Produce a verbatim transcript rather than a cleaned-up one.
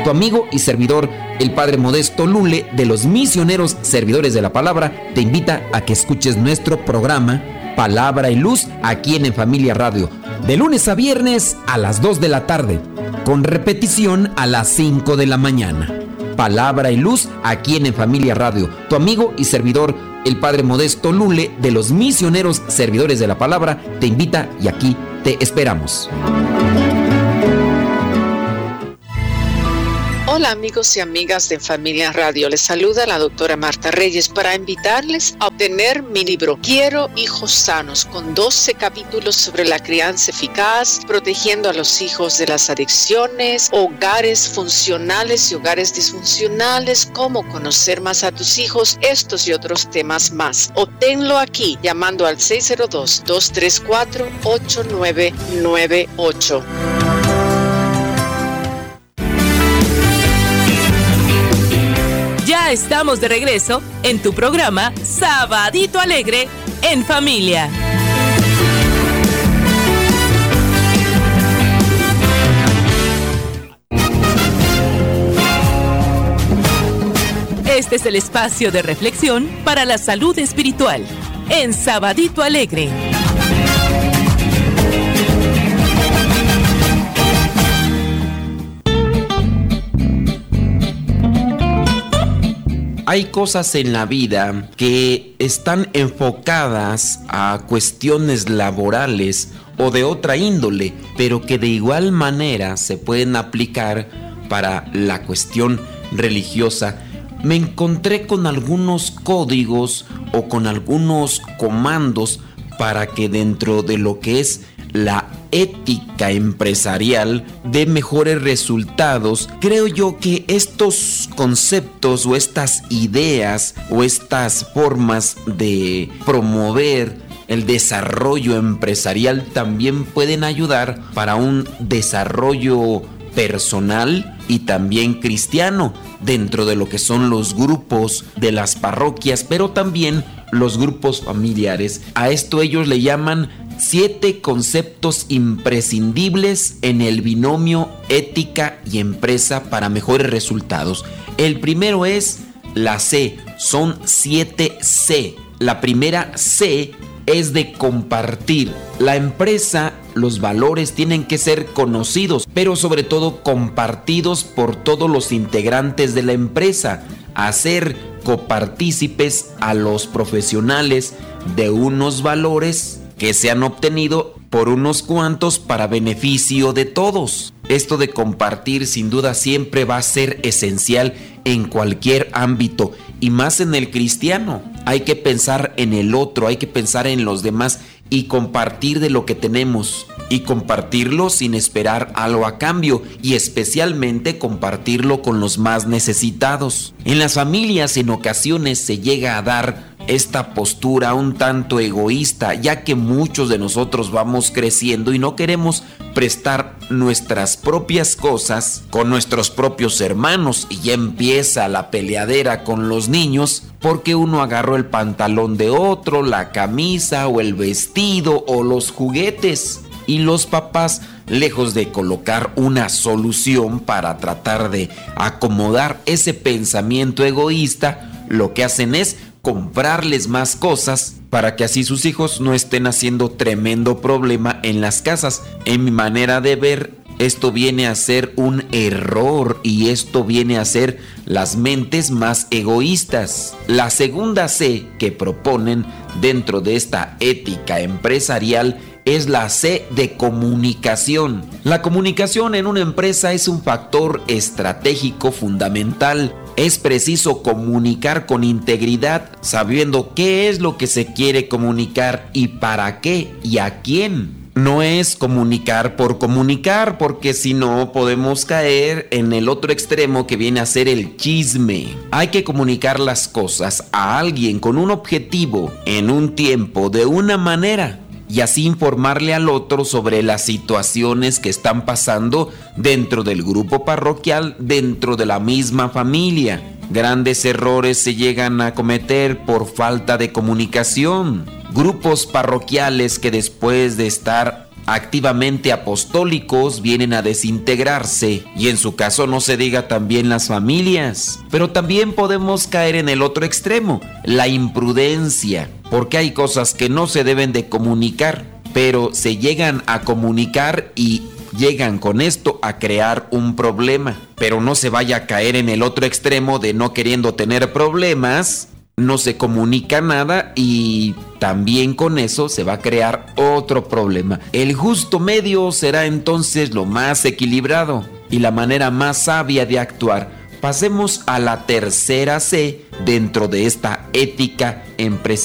Tu amigo y servidor, el Padre Modesto Lule, de los Misioneros Servidores de la Palabra, te invita a que escuches nuestro programa Palabra y Luz aquí en En Familia Radio, de lunes a viernes a las dos de la tarde, con repetición a las cinco de la mañana. Palabra y Luz aquí en En Familia Radio. Tu amigo y servidor, el Padre Modesto Lule, de los Misioneros Servidores de la Palabra, te invita y aquí te esperamos. Hola amigos y amigas de En Familia Radio, les saluda la doctora Marta Reyes para invitarles a obtener mi libro Quiero Hijos Sanos, con doce capítulos sobre la crianza eficaz, protegiendo a los hijos de las adicciones, hogares funcionales y hogares disfuncionales, cómo conocer más a tus hijos, estos y otros temas más. Obténlo aquí llamando al seis cero dos, dos tres cuatro, ocho nueve nueve ocho. Ya estamos de regreso en tu programa Sabadito Alegre en Familia. Este es el espacio de reflexión para la salud espiritual en Sabadito Alegre. Hay cosas en la vida que están enfocadas a cuestiones laborales o de otra índole, pero que de igual manera se pueden aplicar para la cuestión religiosa. Me encontré con algunos códigos o con algunos comandos para que dentro de lo que es la ética empresarial dé mejores resultados. Creo yo que estos conceptos o estas ideas o estas formas de promover el desarrollo empresarial también pueden ayudar para un desarrollo personal y también cristiano dentro de lo que son los grupos de las parroquias, pero también los grupos familiares. A esto ellos le llaman siete conceptos imprescindibles en el binomio ética y empresa para mejores resultados. El primero es la C, son siete C. La primera C es de compartir. La empresa, los valores tienen que ser conocidos, pero sobre todo compartidos por todos los integrantes de la empresa. Hacer copartícipes a los profesionales de unos valores que se han obtenido por unos cuantos para beneficio de todos. Esto de compartir sin duda siempre va a ser esencial en cualquier ámbito y más en el cristiano. Hay que pensar en el otro, hay que pensar en los demás y compartir de lo que tenemos y compartirlo sin esperar algo a cambio y especialmente compartirlo con los más necesitados. En las familias en ocasiones se llega a dar esta postura un tanto egoísta, ya que muchos de nosotros vamos creciendo y no queremos prestar nuestras propias cosas con nuestros propios hermanos y ya empieza la peleadera con los niños porque uno agarró el pantalón de otro, la camisa o el vestido o los juguetes. Y los papás, lejos de colocar una solución para tratar de acomodar ese pensamiento egoísta, lo que hacen es comprarles más cosas para que así sus hijos no estén haciendo tremendo problema en las casas. En mi manera de ver, esto viene a ser un error y esto viene a ser las mentes más egoístas. La segunda C que proponen dentro de esta ética empresarial es la C de comunicación. La comunicación en una empresa es un factor estratégico fundamental. Es preciso comunicar con integridad, sabiendo qué es lo que se quiere comunicar y para qué y a quién. No es comunicar por comunicar, porque si no podemos caer en el otro extremo que viene a ser el chisme. Hay que comunicar las cosas a alguien con un objetivo, en un tiempo, de una manera, y así informarle al otro sobre las situaciones que están pasando dentro del grupo parroquial, dentro de la misma familia. Grandes errores se llegan a cometer por falta de comunicación. Grupos parroquiales que después de estar activamente apostólicos vienen a desintegrarse, y en su caso no se diga también las familias. Pero también podemos caer en el otro extremo, la imprudencia, porque hay cosas que no se deben de comunicar, pero se llegan a comunicar y llegan con esto a crear un problema. Pero no se vaya a caer en el otro extremo de no queriendo tener problemas, no se comunica nada y también con eso se va a crear otro problema. El justo medio será entonces lo más equilibrado y la manera más sabia de actuar. Pasemos a la tercera C dentro de esta ética empresarial.